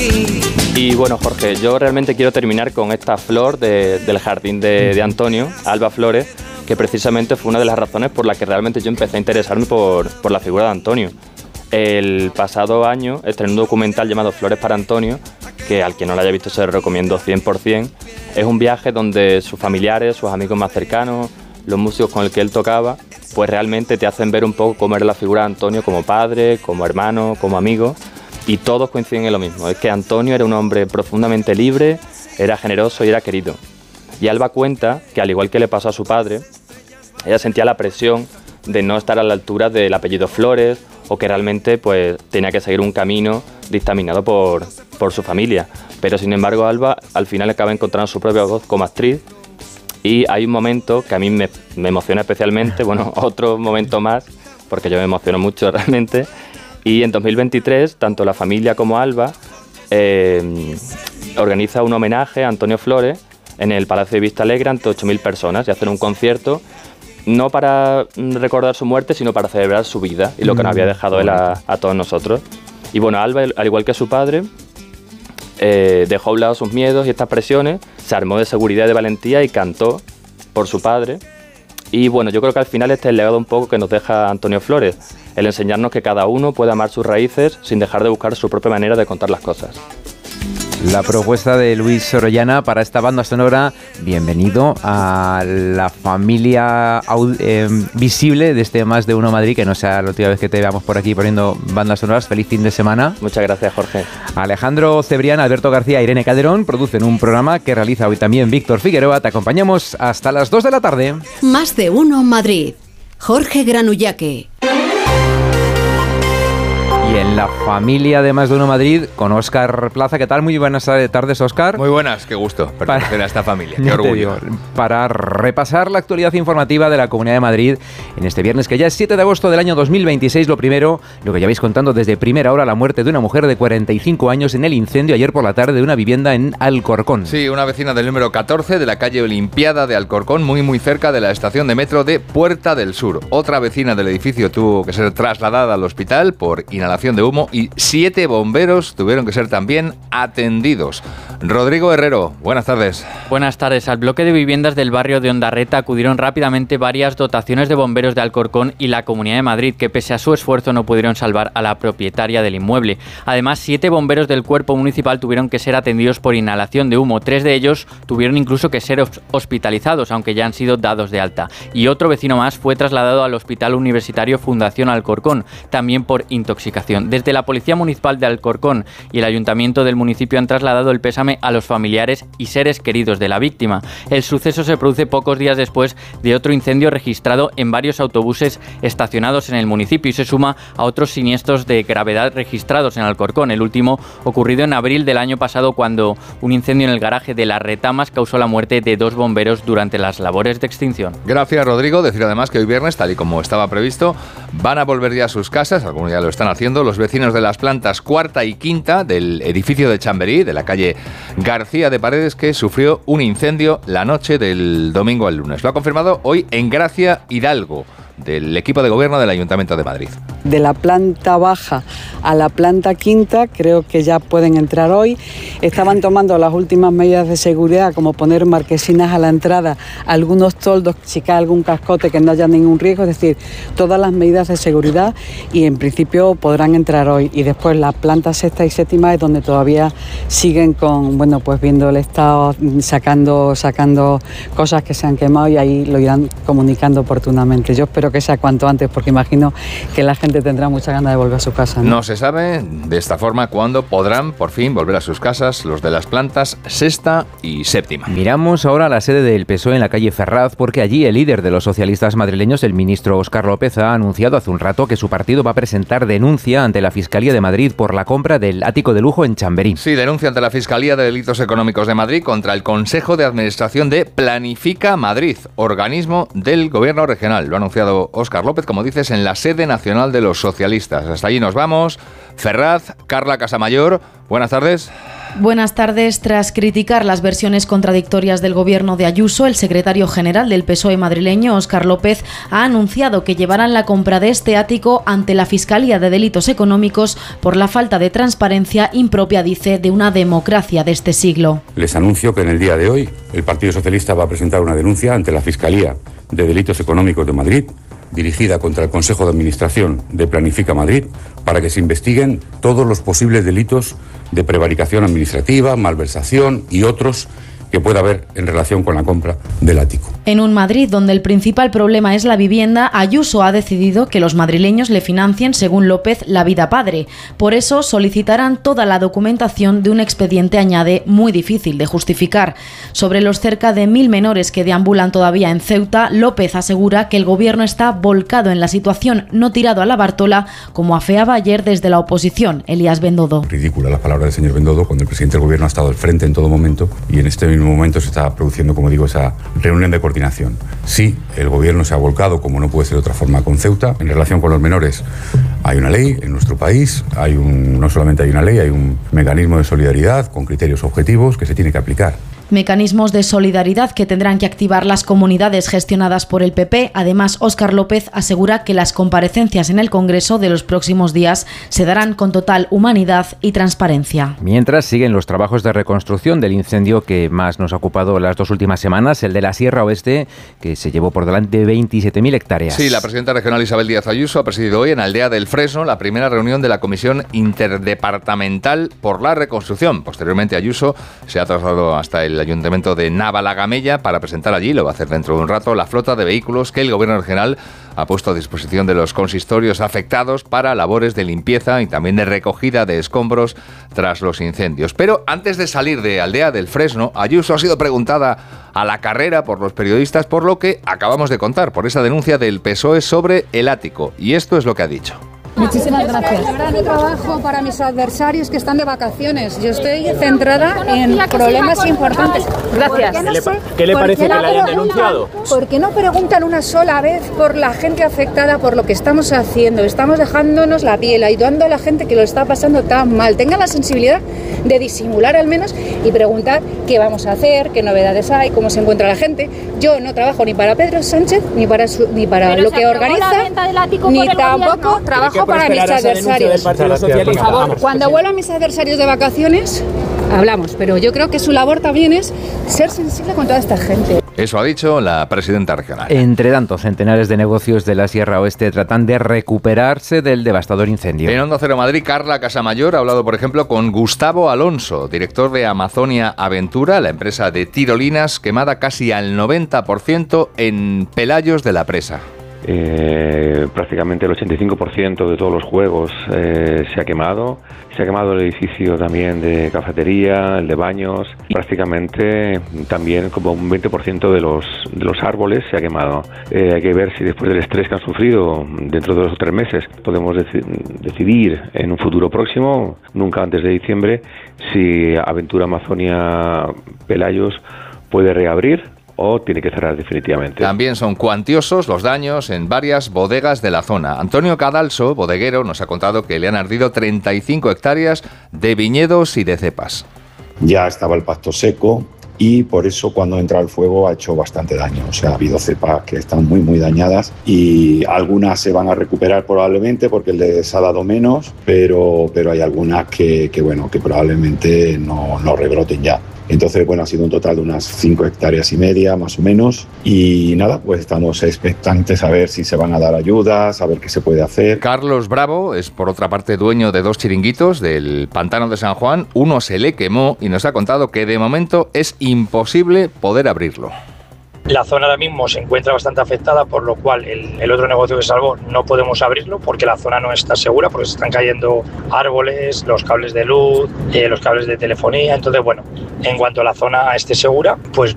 Y bueno, Jorge, yo realmente quiero terminar con esta flor del jardín de Antonio, Alba Flores, que precisamente fue una de las razones por las que realmente yo empecé a interesarme por la figura de Antonio. El pasado año estrené un documental llamado Flores para Antonio, que al que no lo haya visto se lo recomiendo 100%. Es un viaje donde sus familiares, sus amigos más cercanos, los músicos con los que él tocaba, pues realmente te hacen ver un poco cómo era la figura de Antonio como padre, como hermano, como amigo, y todos coinciden en lo mismo. Es que Antonio era un hombre profundamente libre, era generoso y era querido. Y Alba cuenta que, al igual que le pasó a su padre, ella sentía la presión de no estar a la altura del apellido Flores, o que realmente pues tenía que seguir un camino dictaminado por su familia. Pero sin embargo Alba al final acaba encontrando su propia voz como actriz, y hay un momento que a mí me emociona especialmente, bueno, otro momento más, porque yo me emociono mucho realmente, y en 2023 tanto la familia como Alba organiza un homenaje a Antonio Flores en el Palacio de Vista Alegre ante 8.000 personas, y hacen un concierto no para recordar su muerte, sino para celebrar su vida y lo que nos había dejado él a todos nosotros. Y bueno, Alba, al igual que su padre, dejó a un lado sus miedos y estas presiones, se armó de seguridad y de valentía y cantó por su padre. Y bueno, yo creo que al final este es el legado un poco que nos deja Antonio Flores, el enseñarnos que cada uno puede amar sus raíces sin dejar de buscar su propia manera de contar las cosas. La propuesta de Luis Sorollana para esta banda sonora. Bienvenido a la familia visible de este Más de Uno Madrid, que no sea la última vez que te veamos por aquí poniendo bandas sonoras. Feliz fin de semana. Muchas gracias, Jorge. Alejandro Cebrián, Alberto García, Irene Calderón producen un programa que realiza hoy también Víctor Figueroa. Te acompañamos hasta las 2 de la tarde. Más de Uno Madrid. Jorge Granullaque. Y en la familia de Más de Uno Madrid, con Óscar Plaza. ¿Qué tal? Muy buenas tardes, Óscar. Muy buenas, qué gusto pertenecer a esta familia, qué orgullo. Para repasar la actualidad informativa de la Comunidad de Madrid en este viernes, que ya es 7 de agosto del año 2026. Lo primero, lo que ya vais contando desde primera hora, la muerte de una mujer de 45 años en el incendio ayer por la tarde de una vivienda en Alcorcón. Sí, una vecina del número 14 de la calle Olimpiada de Alcorcón, muy cerca de la estación de metro de Puerta del Sur. Otra vecina del edificio tuvo que ser trasladada al hospital por inhalación de humo y 7 bomberos tuvieron que ser también atendidos. Rodrigo Herrero, buenas tardes. Buenas tardes. Al bloque de viviendas del barrio de Ondarreta acudieron rápidamente varias dotaciones de bomberos de Alcorcón y la Comunidad de Madrid, que pese a su esfuerzo no pudieron salvar a la propietaria del inmueble. Además, 7 bomberos del cuerpo municipal tuvieron que ser atendidos por inhalación de humo. 3 de ellos tuvieron incluso que ser hospitalizados, aunque ya han sido dados de alta. Y otro vecino más fue trasladado al Hospital Universitario Fundación Alcorcón, también por intoxicación. Desde la Policía Municipal de Alcorcón y el Ayuntamiento del municipio han trasladado el pésame a los familiares y seres queridos de la víctima. El suceso se produce pocos días después de otro incendio registrado en varios autobuses estacionados en el municipio y se suma a otros siniestros de gravedad registrados en Alcorcón. El último ocurrido en abril del año pasado, cuando un incendio en el garaje de Las Retamas causó la muerte de 2 bomberos durante las labores de extinción. Gracias, Rodrigo. Decir además que hoy viernes, tal y como estaba previsto, van a volver ya a sus casas, algunos ya lo están haciendo, los vecinos de las plantas cuarta y quinta del edificio de Chamberí, de la calle García de Paredes, que sufrió un incendio la noche del domingo al lunes. Lo ha confirmado hoy en Gracia Hidalgo, del equipo de gobierno del Ayuntamiento de Madrid. De la planta baja a la planta quinta creo que ya pueden entrar hoy. Estaban tomando las últimas medidas de seguridad, como poner marquesinas a la entrada, algunos toldos, si cae algún cascote, que no haya ningún riesgo, es decir, todas las medidas de seguridad, y en principio podrán entrar hoy. Y después la planta sexta y séptima es donde todavía siguen con, bueno, pues viendo el estado, sacando cosas que se han quemado, y ahí lo irán comunicando oportunamente. Yo espero que sea cuanto antes, porque imagino que la gente tendrá mucha ganas de volver a su casa, ¿no? No se sabe de esta forma cuándo podrán por fin volver a sus casas los de las plantas sexta y séptima. Miramos ahora a la sede del PSOE en la calle Ferraz, porque allí el líder de los socialistas madrileños, el ministro Óscar López, ha anunciado hace un rato que su partido va a presentar denuncia ante la Fiscalía de Madrid por la compra del ático de lujo en Chamberí. Sí, denuncia ante la Fiscalía de Delitos Económicos de Madrid contra el Consejo de Administración de Planifica Madrid, organismo del Gobierno regional. Lo ha anunciado Óscar López, como dices, en la sede nacional de los socialistas. Hasta allí nos vamos. Ferraz, Carla Casamayor, buenas tardes. Buenas tardes. Tras criticar las versiones contradictorias del gobierno de Ayuso, el secretario general del PSOE madrileño, Óscar López, ha anunciado que llevarán la compra de este ático ante la Fiscalía de Delitos Económicos por la falta de transparencia impropia, dice, de una democracia de este siglo. Les anuncio que en el día de hoy el Partido Socialista va a presentar una denuncia ante la Fiscalía de Delitos Económicos de Madrid, dirigida contra el Consejo de Administración de Planifica Madrid, para que se investiguen todos los posibles delitos de prevaricación administrativa, malversación y otros que pueda haber en relación con la compra del ático. En un Madrid donde el principal problema es la vivienda, Ayuso ha decidido que los madrileños le financien, según López, la vida padre. Por eso solicitarán toda la documentación de un expediente, añade, muy difícil de justificar. Sobre los cerca de 1.000 menores que deambulan todavía en Ceuta, López asegura que el gobierno está volcado en la situación, no tirado a la Bartola, como afeaba ayer desde la oposición Elías Bendodo. Ridícula las palabras del señor Bendodo cuando el presidente del gobierno ha estado al frente en todo momento y en este mismo momento se está produciendo, como digo, esa reunión de coordinación. Sí, el gobierno se ha volcado, como no puede ser de otra forma, con Ceuta. En relación con los menores, hay una ley en nuestro país, no solamente hay una ley, hay un mecanismo de solidaridad con criterios objetivos que se tiene que aplicar. Mecanismos de solidaridad que tendrán que activar las comunidades gestionadas por el PP. Además, Óscar López asegura que las comparecencias en el Congreso de los próximos días se darán con total humanidad y transparencia. Mientras siguen los trabajos de reconstrucción del incendio que más nos ha ocupado las 2 últimas semanas, el de la Sierra Oeste, que se llevó por delante 27.000 hectáreas. Sí, la presidenta regional Isabel Díaz Ayuso ha presidido hoy en Aldea del Fresno la primera reunión de la Comisión Interdepartamental por la Reconstrucción. Posteriormente, Ayuso se ha trasladado hasta el Ayuntamiento de Navalagamella para presentar allí, lo va a hacer dentro de un rato, la flota de vehículos que el Gobierno regional ha puesto a disposición de los consistorios afectados para labores de limpieza y también de recogida de escombros tras los incendios. Pero antes de salir de Aldea del Fresno, Ayuso ha sido preguntada a la carrera por los periodistas por lo que acabamos de contar, por esa denuncia del PSOE sobre el ático. Y esto es lo que ha dicho. Muchísimas gracias. Mi trabajo para mis adversarios que están de vacaciones. Yo estoy centrada en problemas importantes. Gracias. ¿Qué le parece que la hayan denunciado? ¿Por qué no preguntan una sola vez por la gente afectada, por lo que estamos haciendo? Estamos dejándonos la piel, ayudando a la gente que lo está pasando tan mal. Tengan la sensibilidad de disimular al menos y preguntar qué vamos a hacer, qué novedades hay, cómo se encuentra la gente. Yo no trabajo ni para Pedro Sánchez, ni para lo que organiza, ni tampoco trabajo para mis adversarios. Por favor, cuando vuelvan mis adversarios de vacaciones, hablamos, pero yo creo que su labor también es ser sensible con toda esta gente. Eso ha dicho la presidenta regional. Entre tanto, centenares de negocios de la Sierra Oeste tratan de recuperarse del devastador incendio. En Onda Cero Madrid, Carla Casamayor ha hablado, por ejemplo, con Gustavo Alonso, director de Amazonia Aventura, la empresa de tirolinas quemada casi al 90% en Pelayos de la Presa. Prácticamente el 85% de todos los juegos se ha quemado. Se ha quemado el edificio también de cafetería, el de baños. Y prácticamente también como un 20% de los árboles se ha quemado. Hay que ver si después del estrés que han sufrido dentro de 2 o 3 meses podemos decidir en un futuro próximo, nunca antes de diciembre, si Aventura Amazonia Pelayos puede reabrir o tiene que cerrar definitivamente. También son cuantiosos los daños en varias bodegas de la zona. Antonio Cadalso, bodeguero, nos ha contado que le han ardido 35 hectáreas de viñedos y de cepas. Ya estaba el pasto seco y por eso cuando entra el fuego ha hecho bastante daño. O sea, ha habido cepas que están muy dañadas y algunas se van a recuperar probablemente porque les ha dado menos, pero hay algunas que probablemente no rebroten ya. Entonces, ha sido un total de unas 5 hectáreas y media, más o menos. Y nada, pues estamos expectantes a ver si se van a dar ayudas, a ver qué se puede hacer. Carlos Bravo es, por otra parte, dueño de 2 chiringuitos del Pantano de San Juan. Uno se le quemó y nos ha contado que de momento es imposible poder abrirlo. La zona ahora mismo se encuentra bastante afectada, por lo cual el otro negocio que salvó no podemos abrirlo porque la zona no está segura, porque se están cayendo árboles, los cables de luz, los cables de telefonía. Entonces, en cuanto la zona esté segura, pues